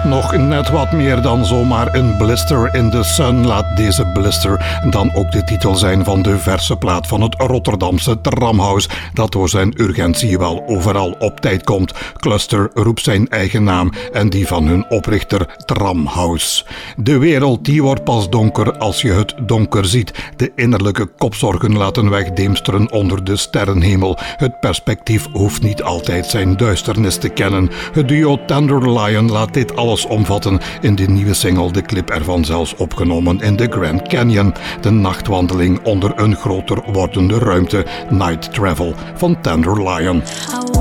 Nog net wat meer dan zomaar een blister in the sun laat deze blister dan ook de titel zijn van de verse plaat van het Rotterdamse Tramhouse, dat door zijn urgentie wel overal op tijd komt. Cluster roept zijn eigen naam en die van hun oprichter Tramhouse. De wereld die wordt pas donker als je het donker ziet. De innerlijke kopzorgen laten wegdeemsteren onder de sterrenhemel. Het perspectief hoeft niet altijd zijn duisternis te kennen. Het duo Tenderlion laat dit alles omvatten in de nieuwe single, de clip ervan zelfs opgenomen in de Grand Canyon. De nachtwandeling onder een groter wordende ruimte, Night Travel van Tenderlion.